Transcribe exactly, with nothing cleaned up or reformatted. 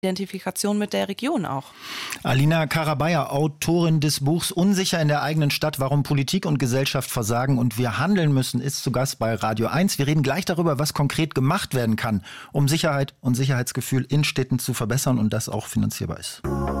Identifikation mit der Region auch. Alina Karabayer, Autorin des Buchs Unsicher in der eigenen Stadt, warum Politik und Gesellschaft versagen und wir handeln müssen, ist zu Gast bei Radio eins. Wir reden gleich darüber, was konkret gemacht werden kann, um Sicherheit und Sicherheitsgefühl in Städten zu verbessern und das auch finanzierbar ist.